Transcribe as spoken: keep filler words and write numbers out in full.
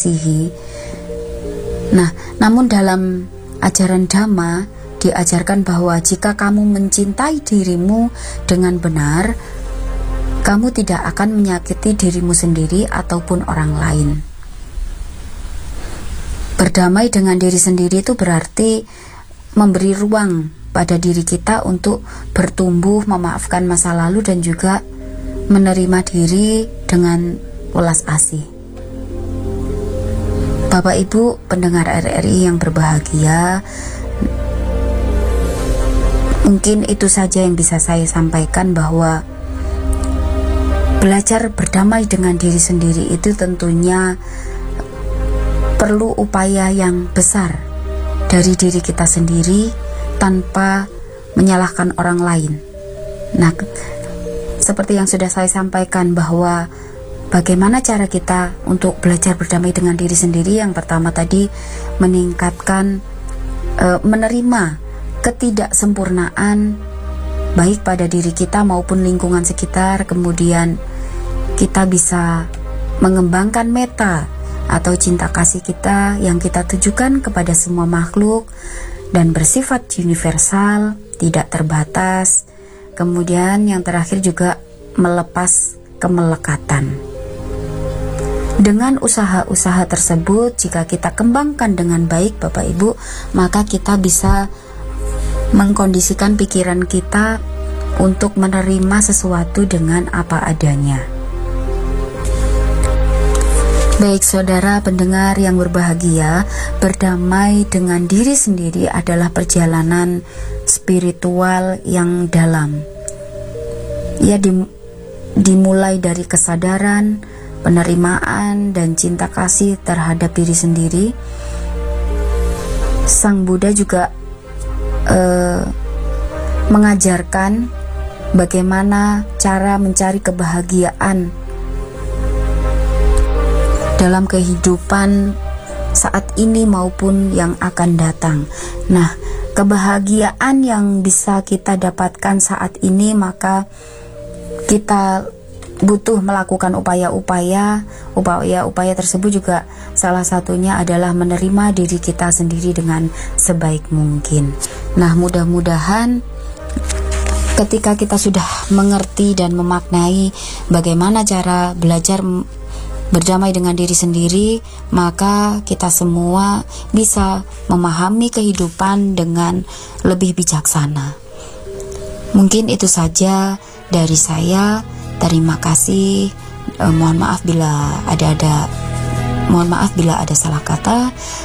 mengasihi. Nah, namun dalam ajaran Dhamma diajarkan bahwa jika kamu mencintai dirimu dengan benar, kamu tidak akan menyakiti dirimu sendiri ataupun orang lain. Berdamai dengan diri sendiri itu berarti memberi ruang pada diri kita untuk bertumbuh, memaafkan masa lalu, dan juga menerima diri dengan welas asih. Bapak Ibu pendengar R R I yang berbahagia, mungkin itu saja yang bisa saya sampaikan, bahwa belajar berdamai dengan diri sendiri itu tentunya perlu upaya yang besar dari diri kita sendiri tanpa menyalahkan orang lain. Nah, seperti yang sudah saya sampaikan, bahwa bagaimana cara kita untuk belajar berdamai dengan diri sendiri. Yang pertama tadi, meningkatkan e, menerima ketidaksempurnaan baik pada diri kita maupun lingkungan sekitar. Kemudian kita bisa mengembangkan meta atau cinta kasih kita yang kita tujukan kepada semua makhluk dan bersifat universal, tidak terbatas. Kemudian yang terakhir juga melepas kemelekatan. Dengan usaha-usaha tersebut, jika kita kembangkan dengan baik Bapak Ibu, maka kita bisa mengkondisikan pikiran kita untuk menerima sesuatu dengan apa adanya. Baik saudara pendengar yang berbahagia, berdamai dengan diri sendiri adalah perjalanan spiritual yang dalam. Ia dim, dimulai dari kesadaran, penerimaan, dan cinta kasih terhadap diri sendiri. Sang Buddha juga eh, mengajarkan bagaimana cara mencari kebahagiaan dalam kehidupan saat ini maupun yang akan datang. Nah, kebahagiaan yang bisa kita dapatkan saat ini, maka kita butuh melakukan upaya-upaya. Upaya-upaya tersebut juga salah satunya adalah menerima diri kita sendiri dengan sebaik mungkin. Nah, mudah-mudahan ketika kita sudah mengerti dan memaknai bagaimana cara belajar berdamai dengan diri sendiri, maka kita semua bisa memahami kehidupan dengan lebih bijaksana. Mungkin itu saja dari saya. Terima kasih. Eh, mohon maaf bila ada ada mohon maaf bila ada salah kata.